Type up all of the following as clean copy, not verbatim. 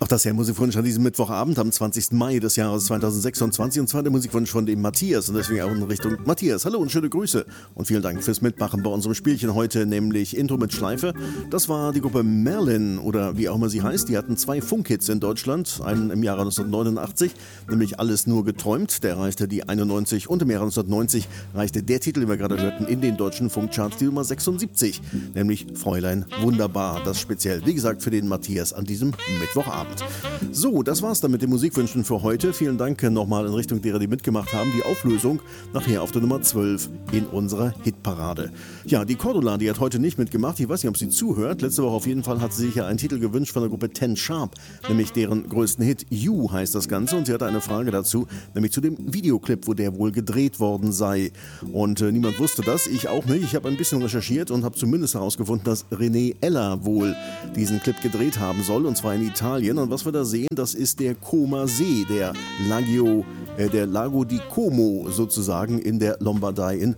Auch das hier Musikwunsch an diesem Mittwochabend am 20. Mai des Jahres 2026 und zwar der Musikwunsch von dem Matthias und deswegen auch in Richtung Matthias. Hallo und schöne Grüße und vielen Dank fürs Mitmachen bei unserem Spielchen heute, nämlich Intro mit Schleife. Das war die Gruppe Merlin oder wie auch immer sie heißt. Die hatten 2 Funkhits in Deutschland, einen im Jahre 1989, nämlich Alles nur geträumt, der erreichte die 91 und im Jahre 1990 reichte der Titel, den wir gerade hörten, in den deutschen Funkcharts die Nummer 76, nämlich Fräulein Wunderbar. Das speziell, wie gesagt, für den Matthias an diesem Mittwochabend. So, das war's dann mit den Musikwünschen für heute. Vielen Dank nochmal in Richtung derer, die mitgemacht haben. Die Auflösung nachher auf der Nummer 12 in unserer Hitparade. Ja, die Cordula, die hat heute nicht mitgemacht. Ich weiß nicht, ob sie zuhört. Letzte Woche auf jeden Fall hat sie sich ja einen Titel gewünscht von der Gruppe Ten Sharp, nämlich deren größten Hit You heißt das Ganze. Und sie hatte eine Frage dazu, nämlich zu dem Videoclip, wo der wohl gedreht worden sei. Und niemand wusste das, ich auch nicht. Ich habe ein bisschen recherchiert und habe zumindest herausgefunden, dass René Eller wohl diesen Clip gedreht haben soll, und zwar in Italien. Und was wir da sehen, das ist der Comer-See, der Lago di Como sozusagen in der Lombardei in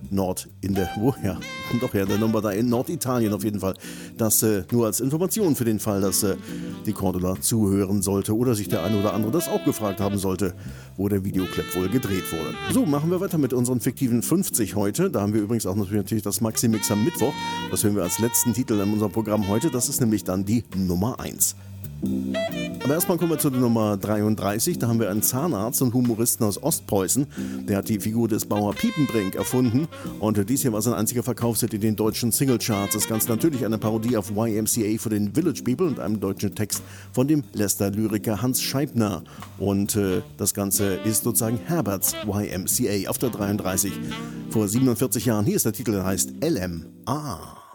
der Lombardei in Norditalien auf jeden Fall. Das nur als Information für den Fall, dass die Cordula zuhören sollte oder sich der eine oder andere das auch gefragt haben sollte, wo der Videoclip wohl gedreht wurde. So, machen wir weiter mit unseren fiktiven 50 heute. Da haben wir übrigens auch natürlich das Maxi-Mix am Mittwoch. Das hören wir als letzten Titel in unserem Programm heute. Das ist nämlich dann die Nummer 1. Aber erstmal kommen wir zu der Nummer 33. Da haben wir einen Zahnarzt und Humoristen aus Ostpreußen. Der hat die Figur des Bauer Piepenbrink erfunden. Und dies hier war sein einziger Verkaufshit in den deutschen Singlecharts. Das Ganze natürlich eine Parodie auf YMCA für den Village People und einem deutschen Text von dem Leicester-Lyriker Hans Scheibner. Und das Ganze ist sozusagen Herberts YMCA auf der 33. Vor 47 Jahren. Hier ist der Titel, der heißt LMA.